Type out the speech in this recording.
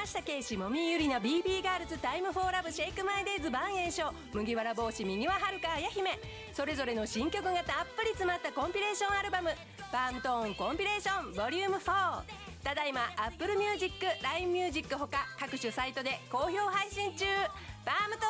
山下圭史、もみゆりな、 BB ガールズ、タイムフォーラブ、シェイクマイデイズ、万栄翔、麦わら帽子、右ははるか、綾姫、それぞれの新曲がたっぷり詰まったコンピレーションアルバム、パームトーンコンピレーションボリューム4、ただいま Apple Music、LINE Music ほか各種サイトで好評配信中。パームト